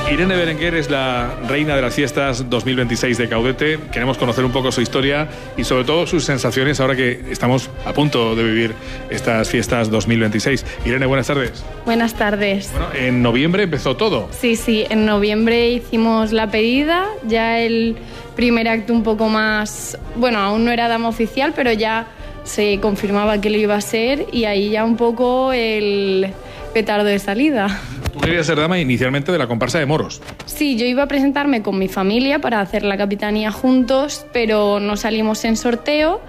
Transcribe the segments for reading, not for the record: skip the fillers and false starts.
Irene Berenguer es la reina de las fiestas 2026 de Caudete. Queremos conocer un poco su historia y sobre todo sus sensaciones ahora que estamos a punto de vivir estas fiestas 2026. Irene, buenas tardes. Buenas tardes. Bueno, en noviembre empezó todo. Sí, en noviembre hicimos la pedida, ya el primer acto un poco más... Bueno, aún no era dama oficial, pero ya se confirmaba que lo iba a ser y ahí ya un poco el petardo de salida. Tú querías ser dama inicialmente de la comparsa de moros. Sí, yo iba a presentarme con mi familia para hacer la capitanía juntos, pero no salimos en sorteo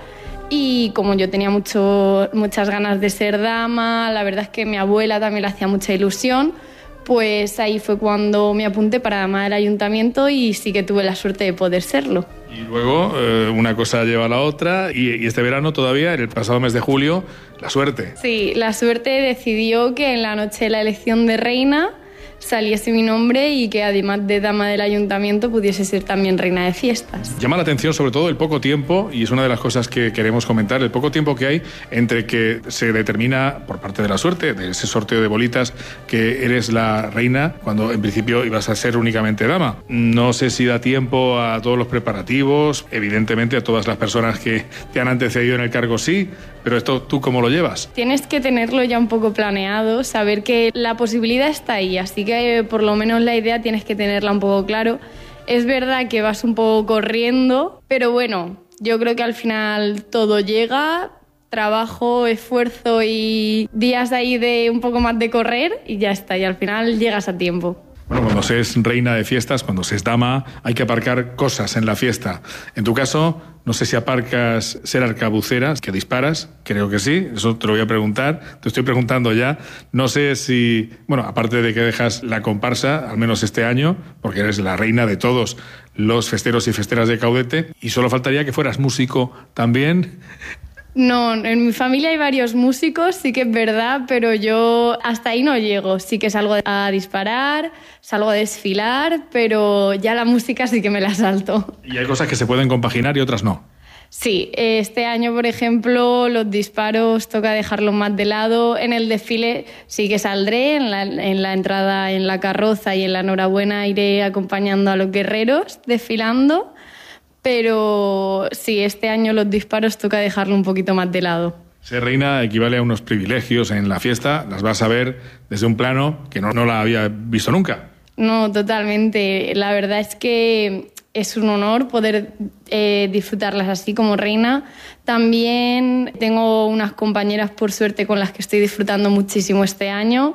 y como yo tenía muchas ganas de ser dama, la verdad es que mi abuela también le hacía mucha ilusión, pues ahí fue cuando me apunté para dama del ayuntamiento y sí que tuve la suerte de poder serlo. Y luego una cosa lleva a la otra y este verano todavía, en el pasado mes de julio, la suerte. Sí, la suerte decidió que en la noche de la elección de reina saliese mi nombre y que además de dama del ayuntamiento pudiese ser también reina de fiestas. Llama la atención sobre todo el poco tiempo, y es una de las cosas que queremos comentar, el poco tiempo que hay entre que se determina por parte de la suerte, de ese sorteo de bolitas, que eres la reina, cuando en principio ibas a ser únicamente dama. No sé si da tiempo a todos los preparativos, evidentemente a todas las personas que te han antecedido en el cargo sí, pero esto, ¿tú cómo lo llevas? Tienes que tenerlo ya un poco planeado, saber que la posibilidad está ahí, así que por lo menos la idea tienes que tenerla un poco claro. Es verdad que vas un poco corriendo, pero bueno, yo creo que al final todo llega, trabajo, esfuerzo y días ahí de un poco más de correr y ya está, y al final llegas a tiempo. Bueno, cuando se es reina de fiestas, cuando se es dama, hay que aparcar cosas en la fiesta. En tu caso, no sé si aparcas ser arcabucera, que disparas, creo que sí, eso te lo voy a preguntar, te estoy preguntando ya. No sé si, bueno, aparte de que dejas la comparsa, al menos este año, porque eres la reina de todos los festeros y festeras de Caudete, y solo faltaría que fueras músico también. No, en mi familia hay varios músicos, sí que es verdad, pero yo hasta ahí no llego. Sí que salgo a disparar, salgo a desfilar, pero ya la música sí que me la salto. Y hay cosas que se pueden compaginar y otras no. Sí, este año, por ejemplo, los disparos toca dejarlos más de lado. En el desfile sí que saldré, en la entrada en la carroza y en la enhorabuena iré acompañando a los guerreros desfilando. Pero sí, este año los disparos toca dejarlo un poquito más de lado. Ser reina equivale a unos privilegios en la fiesta, las vas a ver desde un plano que no la había visto nunca. No, totalmente. La verdad es que es un honor poder disfrutarlas así como reina. También tengo unas compañeras, por suerte, con las que estoy disfrutando muchísimo este año.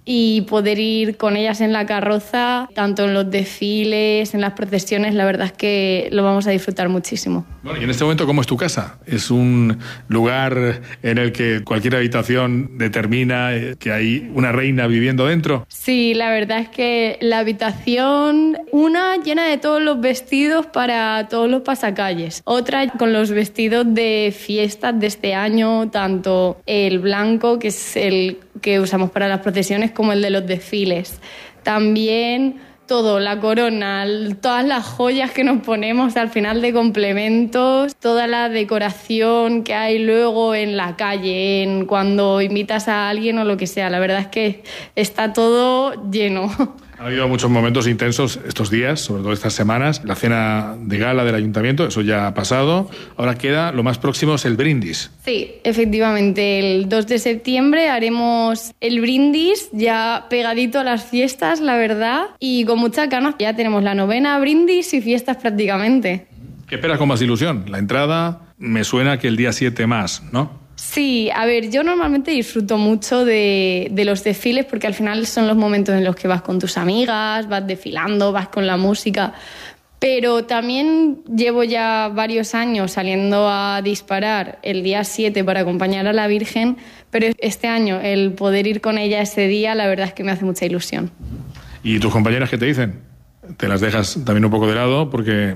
Y poder ir con ellas en la carroza, tanto en los desfiles, en las procesiones, la verdad es que lo vamos a disfrutar muchísimo. Bueno, y en este momento, ¿cómo es tu casa? ¿Es un lugar en el que cualquier habitación determina que hay una reina viviendo dentro? Sí, la verdad es que la habitación, una llena de todos los vestidos para todos los pasacalles, otra con los vestidos de fiestas de este año, tanto el blanco, que es el que usamos para las procesiones, como el de los desfiles. También todo, la corona, todas las joyas que nos ponemos al final de complementos, toda la decoración que hay luego en la calle, cuando invitas a alguien o lo que sea. La verdad es que está todo lleno. Ha habido muchos momentos intensos estos días, sobre todo estas semanas. La cena de gala del ayuntamiento, eso ya ha pasado. Ahora queda, lo más próximo es el brindis. Sí, efectivamente. El 2 de septiembre haremos el brindis, ya pegadito a las fiestas, la verdad. Y con muchas ganas. Ya tenemos la novena, brindis y fiestas prácticamente. ¿Qué esperas con más ilusión? La entrada, me suena que el día 7 más, ¿no? Sí, a ver, yo normalmente disfruto mucho de los desfiles porque al final son los momentos en los que vas con tus amigas, vas desfilando, vas con la música, pero también llevo ya varios años saliendo a disparar el día 7 para acompañar a la Virgen, pero este año el poder ir con ella ese día, la verdad es que me hace mucha ilusión. ¿Y tus compañeras qué te dicen? ¿Te las dejas también un poco de lado porque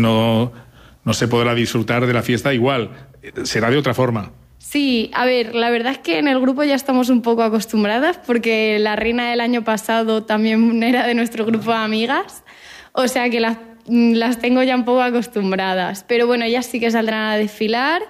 no se podrá disfrutar de la fiesta igual? Será de otra forma. Sí, a ver, la verdad es que en el grupo ya estamos un poco acostumbradas porque la reina del año pasado también era de nuestro grupo de amigas, o sea que las tengo ya un poco acostumbradas. Pero bueno, ellas sí que saldrán a desfilar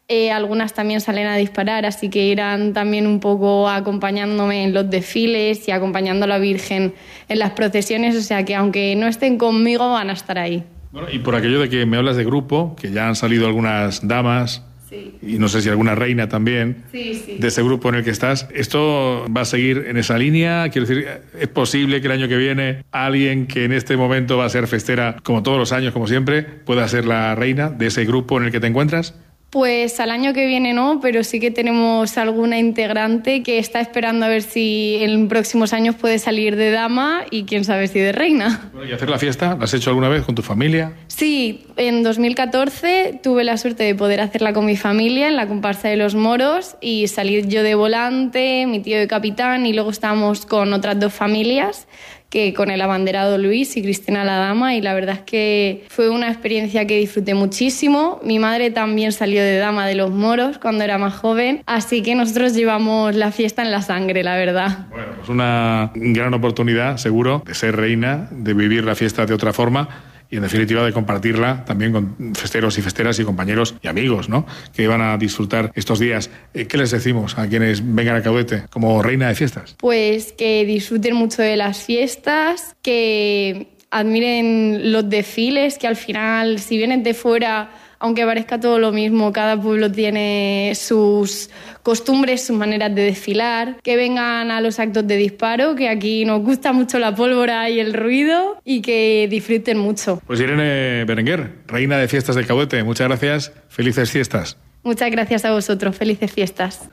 algunas también salen a disparar, así que irán también un poco acompañándome en los desfiles y acompañando a la Virgen en las procesiones, o sea que aunque no estén conmigo van a estar ahí. Bueno, y por aquello de que me hablas de grupo, que ya han salido algunas damas, sí, y no sé si alguna reina también, sí, de ese grupo en el que estás, ¿esto va a seguir en esa línea? Quiero decir, ¿es posible que el año que viene alguien que en este momento va a ser festera, como todos los años, como siempre, pueda ser la reina de ese grupo en el que te encuentras? Pues al año que viene no, pero sí que tenemos alguna integrante que está esperando a ver si en próximos años puede salir de dama y quién sabe si de reina. Bueno, ¿y hacer la fiesta? ¿La has hecho alguna vez con tu familia? Sí, en 2014 tuve la suerte de poder hacerla con mi familia en la comparsa de los moros y salir yo de volante, mi tío de capitán y luego estábamos con otras 2 familias, que con el abanderado Luis y Cristina la dama, y la verdad es que fue una experiencia que disfruté muchísimo. Mi madre también salió de dama de los moros cuando era más joven, así que nosotros llevamos la fiesta en la sangre, la verdad. Bueno, pues una gran oportunidad, seguro, de ser reina, de vivir la fiesta de otra forma y en definitiva de compartirla también con festeros y festeras y compañeros y amigos, ¿no?, que van a disfrutar estos días. ¿Qué les decimos a quienes vengan a Caudete como reina de fiestas? Pues que disfruten mucho de las fiestas, que admiren los desfiles, que al final, si vienes de fuera, aunque parezca todo lo mismo, cada pueblo tiene sus costumbres, sus maneras de desfilar, que vengan a los actos de disparo, que aquí nos gusta mucho la pólvora y el ruido, y que disfruten mucho. Pues Irene Berenguer, reina de fiestas de Caudete, muchas gracias, felices fiestas. Muchas gracias a vosotros, felices fiestas.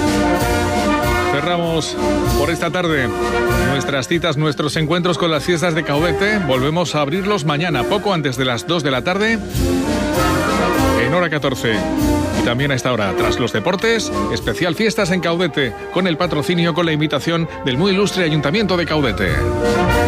Cerramos por esta tarde nuestras citas, nuestros encuentros con las fiestas de Caudete. Volvemos a abrirlos mañana, poco antes de las 2 de la tarde, en hora 14. Y también a esta hora, tras los deportes, especial fiestas en Caudete, con el patrocinio, con la invitación del muy ilustre Ayuntamiento de Caudete.